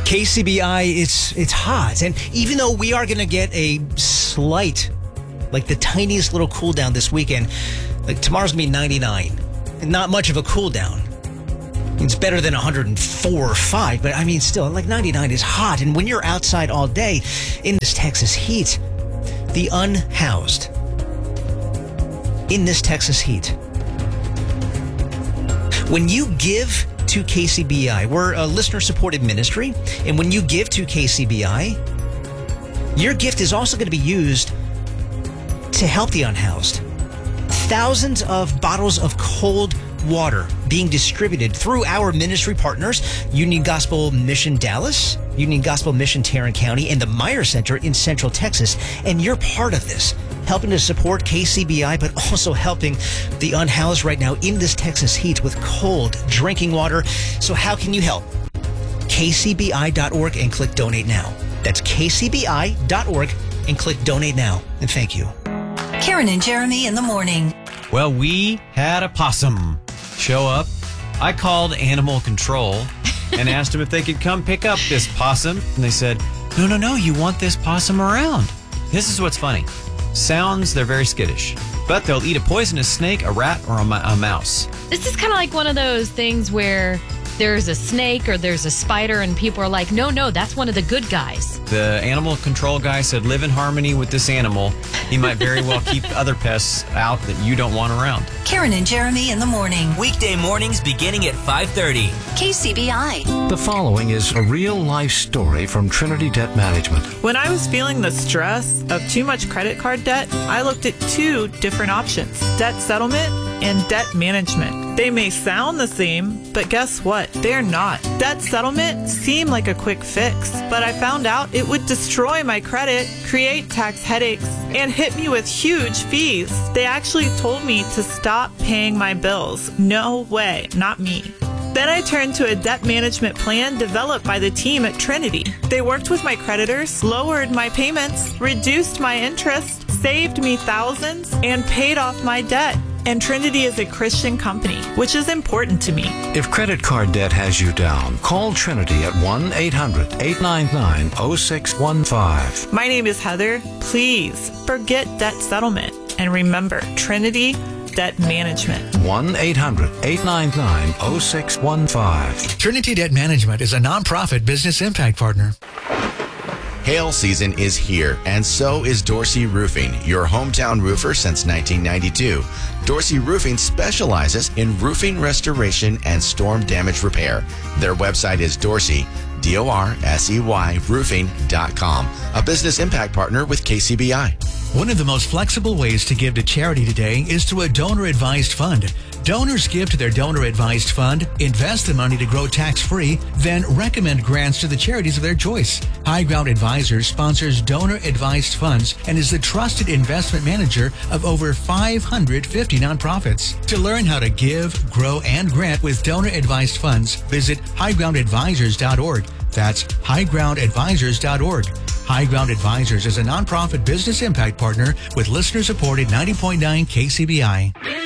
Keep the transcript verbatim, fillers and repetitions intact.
K C B I, it's it's hot. And even though we are going to get a slight, like the tiniest little cool down this weekend, like tomorrow's going to be ninety-nine. And not much of a cool down. It's better than one hundred four or five, but I mean, still, like ninety-nine is hot. And when you're outside all day in this Texas heat, the unhoused in this Texas heat, when you give to K C B I, we're a listener-supported ministry, and when you give to K C B I, your gift is also going to be used to help the unhoused. Thousands of bottles of cold water being distributed through our ministry partners, Union Gospel Mission Dallas, Union Gospel Mission Tarrant County, and the Meyer Center in Central Texas. And you're part of this, helping to support K C B I, but also helping the unhoused right now in this Texas heat with cold drinking water. So how can you help? K C B I dot org and click Donate Now. That's K C B I dot org and click Donate Now. And thank you. Karen and Jeremy in the morning. Well, we had a possum show up. I called animal control and asked them if they could come pick up this possum. And they said, no, no, no, you want this possum around. This is what's funny. Sounds, they're very skittish. But they'll eat a poisonous snake, a rat, or a, a mouse. This is kind of like one of those things where there's a snake or there's a spider and people are like, no, no, that's one of the good guys. The animal control guy said, live in harmony with this animal. He might very well keep other pests out that you don't want around. Karen and Jeremy in the morning. Weekday mornings beginning at five thirty. K C B I. The following is a real-life story from Trinity Debt Management. When I was feeling the stress of too much credit card debt, I looked at two different options: debt settlement and debt management. They may sound the same, but guess what? They're not. Debt settlement seemed like a quick fix, but I found out it would destroy my credit, create tax headaches, and hit me with huge fees. They actually told me to stop paying my bills. No way, not me. Then I turned to a debt management plan developed by the team at Trinity. They worked with my creditors, lowered my payments, reduced my interest, saved me thousands, and paid off my debt. And Trinity is a Christian company, which is important to me. If credit card debt has you down, call Trinity at one eight hundred eight nine nine oh six one five. My name is Heather. Please forget debt settlement and remember Trinity Debt Management. one eight hundred eight nine nine oh six one five. Trinity Debt Management is a nonprofit business impact partner. Hail season is here, and so is Dorsey Roofing, your hometown roofer since nineteen ninety-two. Dorsey Roofing specializes in roofing restoration and storm damage repair. Their website is Dorsey, D O R S E Y, roofing dot com, a business impact partner with K C B I. One of the most flexible ways to give to charity today is through a donor-advised fund. Donors give to their donor-advised fund, invest the money to grow tax-free, then recommend grants to the charities of their choice. High Ground Advisors sponsors donor-advised funds and is the trusted investment manager of over five hundred fifty nonprofits. To learn how to give, grow, and grant with donor-advised funds, visit high ground advisors dot org. That's high ground advisors dot org. High Ground Advisors is a nonprofit business impact partner with listener-supported ninety point nine K C B I.